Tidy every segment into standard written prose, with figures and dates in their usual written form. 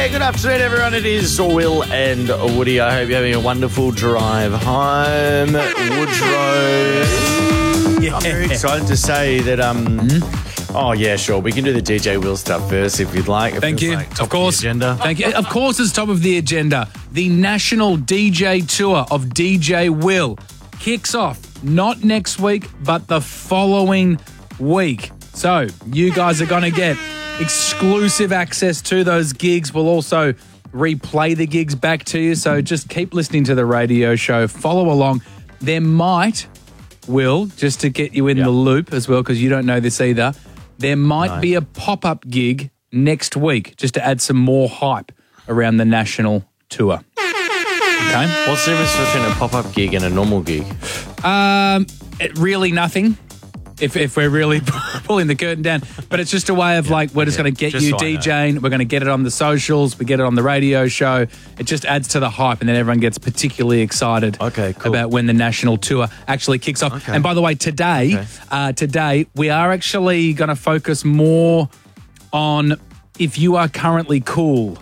Yeah, good afternoon, everyone. It is Will and Woody. I hope you're having a wonderful drive home. Woodrow. Yeah. I'm very excited to say that, Oh, yeah, sure. We can do the DJ Will stuff first if you'd like. Thank you. Like of course. Agenda. Thank you. Of course, it's top of the agenda. The National DJ Tour of DJ Will kicks off not next week, but the following week. So you guys are going to get exclusive access to those gigs. We'll also replay the gigs back to you. So just keep listening to the radio show. Follow along. There might, Will, just to get you in the loop as well, because you don't know this either, there might be a pop-up gig next week just to add some more hype around the national tour. Okay? What's the difference between a pop-up gig and a normal gig? Really nothing. If we're really pulling the curtain down. But it's just a way of we're just going to get you DJing. We're going to get it on the socials. We get it on the radio show. It just adds to the hype, and then everyone gets particularly excited about when the national tour actually kicks off. Okay. And by the way, today we are actually going to focus more on if you are currently cool.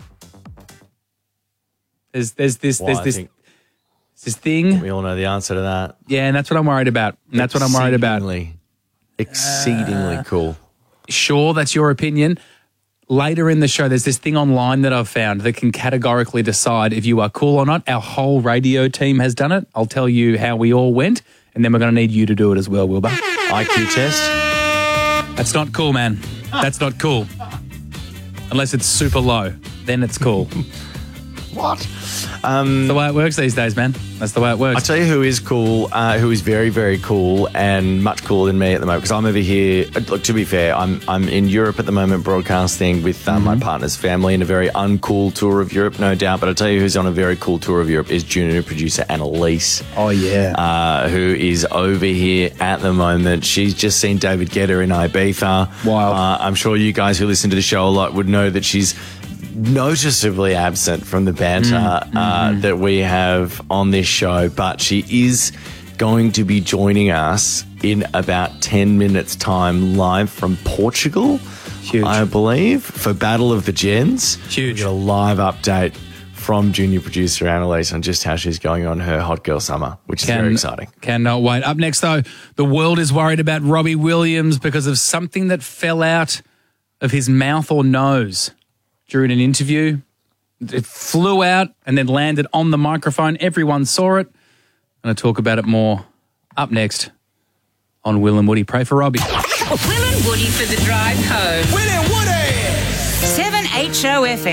There's this thing. We all know the answer to that. Yeah, and that's what I'm worried about. Exceedingly cool. Sure, that's your opinion. Later in the show, there's this thing online that I've found that can categorically decide if you are cool or not. Our whole radio team has done it. I'll tell you how we all went, and then we're going to need you to do it as well, Wilbur. IQ test? That's not cool, man. That's not cool. Unless it's super low. Then it's cool. What? That's the way it works these days, man. That's the way it works. I'll tell you who is cool, who is very, very cool and much cooler than me at the moment, because I'm over here. Look, to be fair, I'm in Europe at the moment broadcasting with my partner's family in a very uncool tour of Europe, no doubt. But I'll tell you who's on a very cool tour of Europe is junior producer Annalise. Oh, yeah. Who is over here at the moment. She's just seen David Guetta in Ibiza. Wow. I'm sure you guys who listen to the show a lot would know that she's noticeably absent from the banter that we have on this show, but she is going to be joining us in about 10 minutes time live from Portugal. Huge. I believe, for Battle of the Gens. Huge. We get a live update from junior producer Annalise on just how she's going on her hot girl summer, which is very exciting. Cannot wait. Up next, though, the world is worried about Robbie Williams because of something that fell out of his mouth or nose during an interview. It flew out and then landed on the microphone. Everyone saw it. I'm going to talk about it more up next on Will and Woody. Pray for Robbie. Will and Woody for the drive home. Will and Woody! 7HO FM.